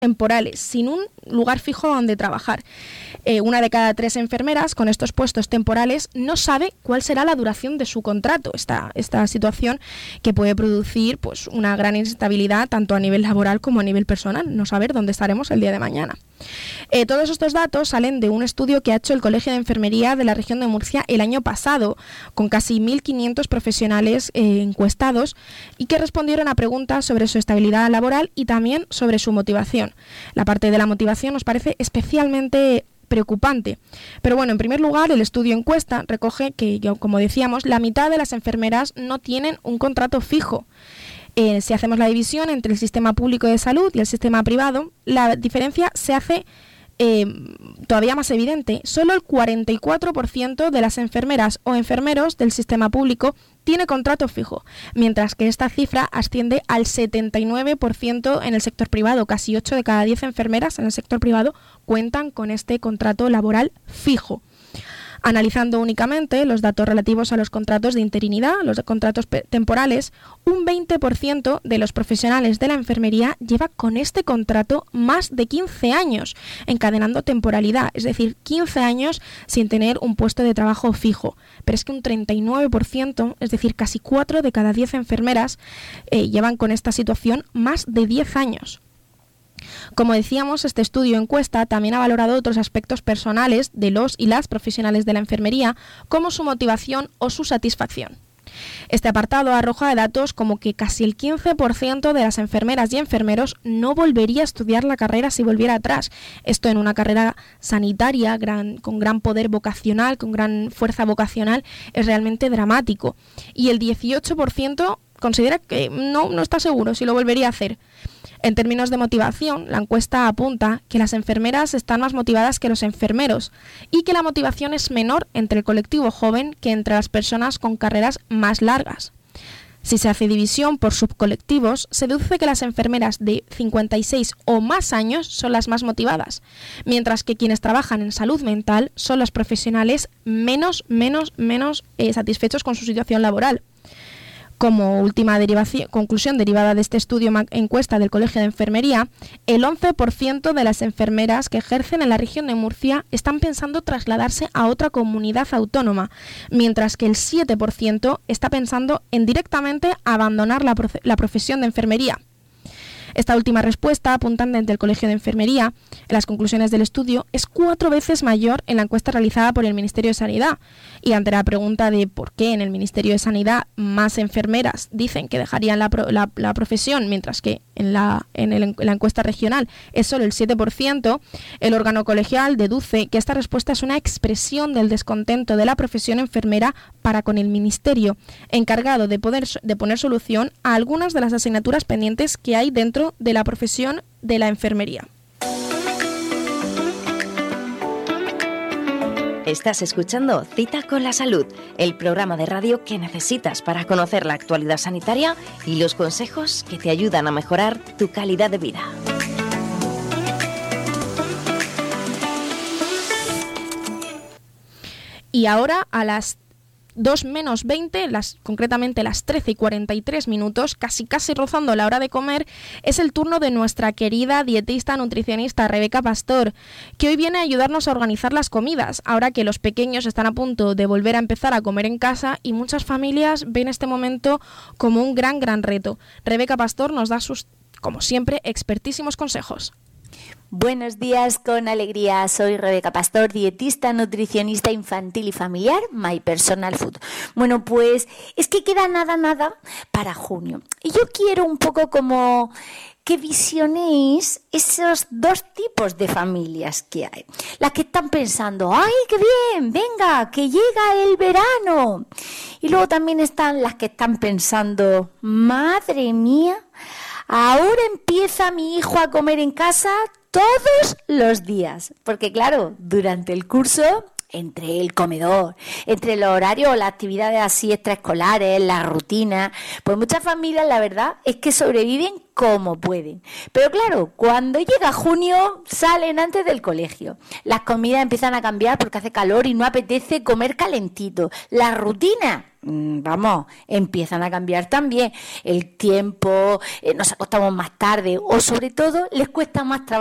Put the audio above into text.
temporales, sin un lugar fijo donde trabajar. 1 de cada 3 enfermeras con estos puestos temporales no sabe cuál será la duración de su contrato. Esta situación que puede producir pues una gran inestabilidad tanto a nivel laboral como a nivel personal, no saber dónde estaremos el día de mañana. Todos estos datos salen de un estudio que ha hecho el Colegio de Enfermería de la región de Murcia el año pasado, con casi 1.500 profesionales encuestados y que respondieron a preguntas sobre su estabilidad laboral y también sobre su motivación. La parte de la motivación nos parece especialmente preocupante. Pero bueno, en primer lugar, el estudio encuesta recoge que, como decíamos, la mitad de las enfermeras no tienen un contrato fijo. Si hacemos la división entre el sistema público de salud y el sistema privado, la diferencia se hace todavía más evidente. Solo el 44% de las enfermeras o enfermeros del sistema público tiene contrato fijo, mientras que esta cifra asciende al 79% en el sector privado. Casi 8 de cada 10 enfermeras en el sector privado cuentan con este contrato laboral fijo. Analizando únicamente los datos relativos a los contratos de interinidad, los contratos temporales, un 20% de los profesionales de la enfermería lleva con este contrato más de 15 años, encadenando temporalidad, es decir, 15 años sin tener un puesto de trabajo fijo. Pero es que un 39%, es decir, casi 4 de cada 10 enfermeras llevan con esta situación más de 10 años. Como decíamos, este estudio encuesta también ha valorado otros aspectos personales de los y las profesionales de la enfermería, como su motivación o su satisfacción. Este apartado arroja datos como que casi el 15% de las enfermeras y enfermeros no volvería a estudiar la carrera si volviera atrás. Esto en una carrera sanitaria con gran poder vocacional, con gran fuerza vocacional, es realmente dramático. Y el 18% considera que no está seguro si lo volvería a hacer. En términos de motivación, la encuesta apunta que las enfermeras están más motivadas que los enfermeros y que la motivación es menor entre el colectivo joven que entre las personas con carreras más largas. Si se hace división por subcolectivos, se deduce que las enfermeras de 56 o más años son las más motivadas, mientras que quienes trabajan en salud mental son los profesionales menos satisfechos con su situación laboral. Como última conclusión derivada de este estudio encuesta del Colegio de Enfermería, el 11% de las enfermeras que ejercen en la región de Murcia están pensando trasladarse a otra comunidad autónoma, mientras que el 7% está pensando en directamente abandonar la profesión de enfermería. Esta última respuesta, apuntando desde el Colegio de Enfermería, en las conclusiones del estudio, es 4 veces mayor en la encuesta realizada por el Ministerio de Sanidad. Y ante la pregunta de por qué en el Ministerio de Sanidad más enfermeras dicen que dejarían la profesión, mientras que en la encuesta regional es solo el 7%, el órgano colegial deduce que esta respuesta es una expresión del descontento de la profesión enfermera para con el Ministerio, encargado de poner solución a algunas de las asignaturas pendientes que hay dentro de la profesión de la enfermería. Estás escuchando Cita con la Salud, el programa de radio que necesitas para conocer la actualidad sanitaria y los consejos que te ayudan a mejorar tu calidad de vida. Y ahora a las 2 menos 20, concretamente las 13:43, casi rozando la hora de comer, es el turno de nuestra querida dietista nutricionista Rebeca Pastor, que hoy viene a ayudarnos a organizar las comidas, ahora que los pequeños están a punto de volver a empezar a comer en casa y muchas familias ven este momento como un gran reto. Rebeca Pastor nos da sus, como siempre, expertísimos consejos. Buenos días, con alegría. Soy Rebeca Pastor, dietista, nutricionista infantil y familiar, My Personal Food. Bueno, pues es que queda nada para junio. Y yo quiero un poco como que visionéis esos 2 tipos de familias que hay. Las que están pensando, ¡ay, qué bien! ¡Venga, que llega el verano! Y luego también están las que están pensando, ¡madre mía! Ahora empieza mi hijo a comer en casa todos los días, porque claro, durante el curso entre el comedor, entre los horarios o las actividades así extraescolares, las rutinas, pues muchas familias la verdad es que sobreviven como pueden. Pero claro, cuando llega junio salen antes del colegio. Las comidas empiezan a cambiar porque hace calor y no apetece comer calentito. Las rutinas, empiezan a cambiar también. El tiempo, nos acostamos más tarde o sobre todo les cuesta más trabajo